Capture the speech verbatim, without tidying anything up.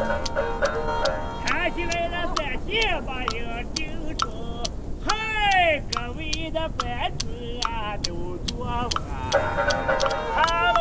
看起来了，咱先把营顶住，嗨，各位的班主